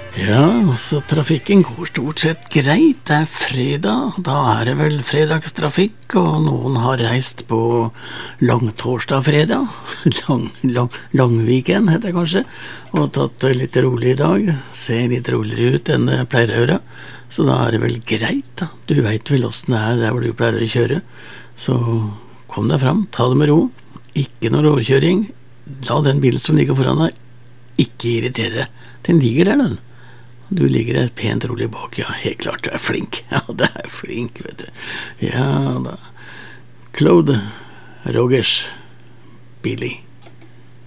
Ja, altså trafikken går stort sett greit. Det er fredag, da er det vel fredagstrafikk, og noen har reist på langtorsdag-fredag, langweekend heter det kanskje, og tatt det litt rolig i dag. Ser litt roligere ut enn det pleier å gjøre, så da er det vel greit da. Du vet vel hvordan det er der hvor du pleier å kjøre, så kom deg fram, ta det med ro, ikke noe råkjøring, la den bilen som ligger foran deg ikke irritere deg, den ligger der den. Du ligger der pent rolig bak, ja, helt klart, du er flink. Ja, det er flink, vet du. Ja da. Claude Rogers, Billy.